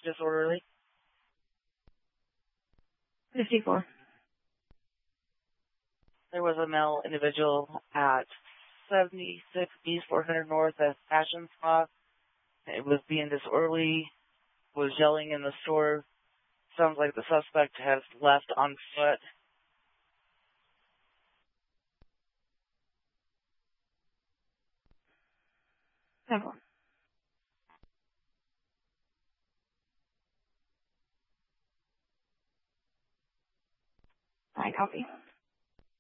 disorderly? 54. There was a male individual at 76 East 400 North at Fashion Spa. It was being disorderly, was yelling in the store. Sounds like the suspect has left on foot. Several. I copy.